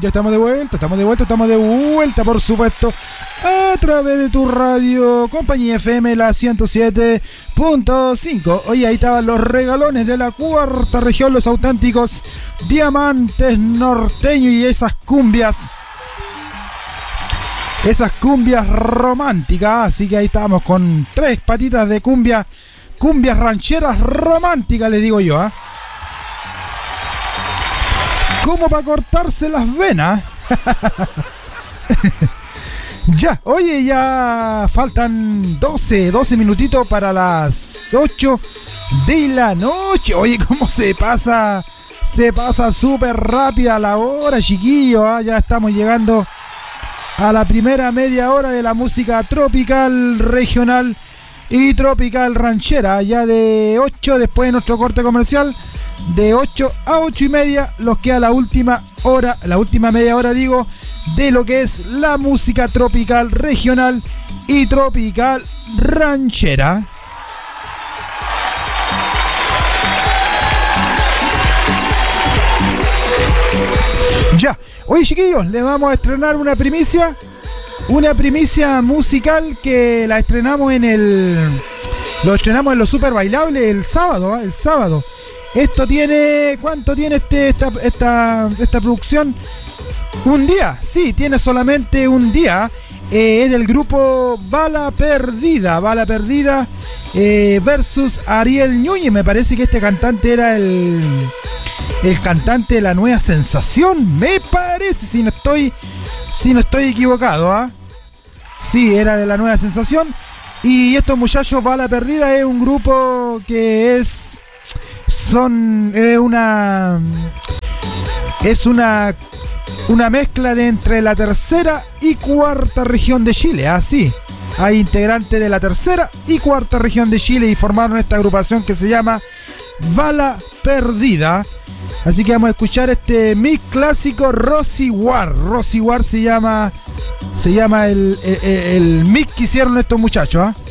Ya estamos de vuelta, por supuesto, a través de tu radio, Compañía FM, la 107.5. Oye, ahí estaban los regalones de la cuarta región, los auténticos diamantes norteños y esas cumbias románticas. Así que ahí estábamos con 3 patitas de cumbias rancheras románticas, les digo yo, como para cortarse las venas. Ya, oye, ya faltan 12 minutitos para las 8 de la noche. Oye, cómo se pasa súper rápida la hora, chiquillos, ya estamos llegando a la primera media hora de la música tropical, regional y tropical ranchera. Ya de 8, después de nuestro corte comercial, de 8 a 8 y media, los queda la última media hora, digo, de lo que es la música tropical, regional y tropical ranchera. Ya, oye, chiquillos, le vamos a estrenar una primicia musical que la estrenamos lo estrenamos en los Super Bailables el sábado. Esto tiene, ¿cuánto tiene esta producción? Un día, sí, tiene solamente un día. Es del grupo Bala Perdida versus Ariel Núñez. Me parece que este cantante era el cantante de La Nueva Sensación, me parece, si no estoy equivocado, Sí, era de La Nueva Sensación. Y estos muchachos, Bala Perdida, es un grupo que es una mezcla de entre la tercera y cuarta región de Chile, así. Hay integrantes de la tercera y cuarta región de Chile y formaron esta agrupación que se llama Bala Perdida. Así que vamos a escuchar este mix clásico Rosy War. Rosy War se llama el mix que hicieron estos muchachos,